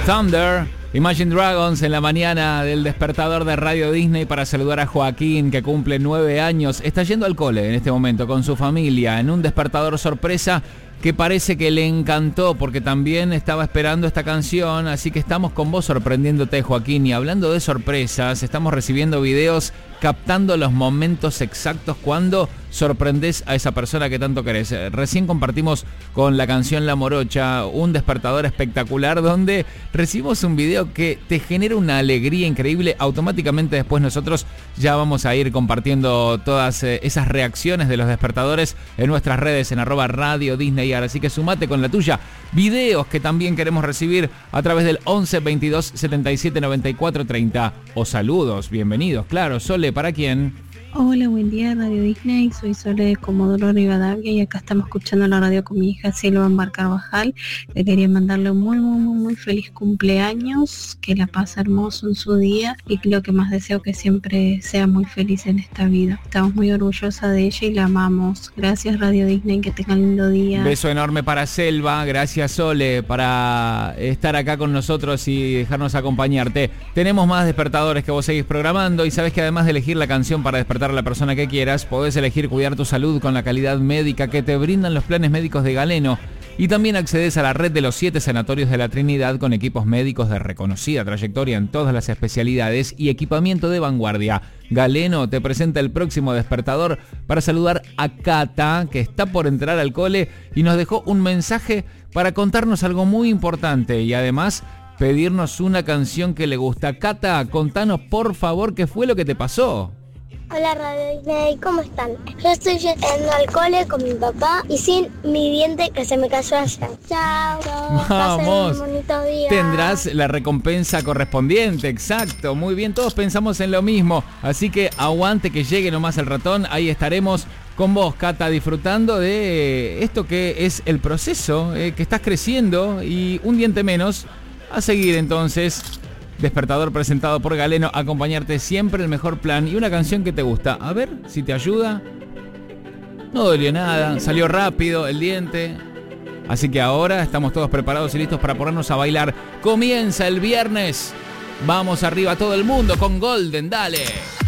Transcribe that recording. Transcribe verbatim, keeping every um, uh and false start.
Thunder, Imagine Dragons en la mañana del despertador de Radio Disney para saludar a Joaquín, que cumple nueve años. Está yendo al cole en este momento con su familia en un despertador sorpresa que parece que le encantó porque también estaba esperando esta canción. Así que estamos con vos sorprendiéndote, Joaquín. Y hablando de sorpresas, estamos recibiendo videos captando los momentos exactos cuando sorprendés a esa persona que tanto querés. Recién compartimos con la canción La Morocha un despertador espectacular donde recibimos un video que te genera una alegría increíble. Automáticamente después nosotros ya vamos a ir compartiendo todas esas reacciones de los despertadores en nuestras redes, en arroba Radio Disney. Así que sumate con la tuya. Videos que también queremos recibir a través del once veintidós setenta y siete noventa y cuatro treinta. O saludos, bienvenidos, claro. Sole, ¿para quién? Hola, buen día Radio Disney, soy Sole de Comodoro Rivadavia y acá estamos escuchando la radio con mi hija Silva Ambar Carvajal. Le quería mandarle un muy, muy, muy, muy feliz cumpleaños, que la pase hermoso en su día y lo que más deseo que siempre sea muy feliz en esta vida. Estamos muy orgullosas de ella y la amamos. Gracias Radio Disney, que tengan lindo día. Beso enorme para Selva, gracias Sole para estar acá con nosotros y dejarnos acompañarte. Tenemos más despertadores que vos seguís programando y sabés que además de elegir la canción para despertar a la persona que quieras, podés elegir cuidar tu salud con la calidad médica que te brindan los planes médicos de Galeno. Y también accedes a la red de los siete sanatorios de la Trinidad con equipos médicos de reconocida trayectoria en todas las especialidades y equipamiento de vanguardia. Galeno te presenta el próximo despertador para saludar a Cata, que está por entrar al cole y nos dejó un mensaje para contarnos algo muy importante y además pedirnos una canción que le gusta. Cata, contanos por favor qué fue lo que te pasó. Hola Radio Disney, ¿cómo están? Yo estoy yendo al cole con mi papá y sin mi diente que se me cayó ayer. Chao, chao. Vamos, pasen un bonito día. Tendrás la recompensa correspondiente, exacto. Muy bien, todos pensamos en lo mismo. Así que aguante que llegue nomás el ratón. Ahí estaremos con vos, Cata, disfrutando de esto que es el proceso, eh, que estás creciendo y un diente menos. A seguir entonces. Despertador presentado por Galeno, acompañarte siempre el mejor plan y una canción que te gusta. A ver si te ayuda. No dolió nada, salió rápido el diente. Así que ahora estamos todos preparados y listos para ponernos a bailar. Comienza el viernes. Vamos arriba todo el mundo con Golden, dale.